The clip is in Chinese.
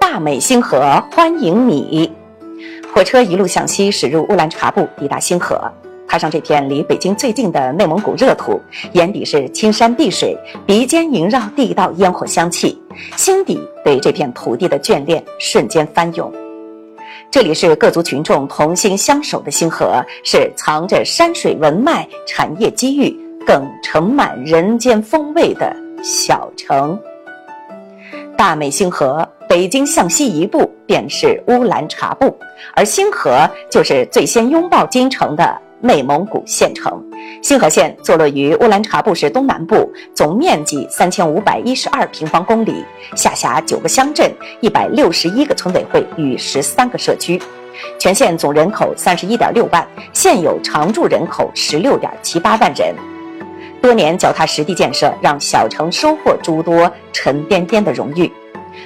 大美星河欢迎你。火车一路向西驶入乌兰察布，抵达星河。踏上这片离北京最近的内蒙古热土，眼底是青山碧水，鼻尖萦绕地道烟火香气，心底对这片土地的眷恋瞬间翻涌。这里是各族群众同心相守的星河，是藏着山水文脉、产业机遇，更盛满人间风味的小城。大美星河，北京向西一步便是乌兰察布，而星河就是最先拥抱京城的内蒙古县城。星河县坐落于乌兰察布市东南部，总面积3512平方公里，下辖9个乡镇、161个村委会与13个社区。全县总人口31.6万，现有常住人口16.78万人。多年脚踏实地建设，让小城收获诸多沉甸甸的荣誉。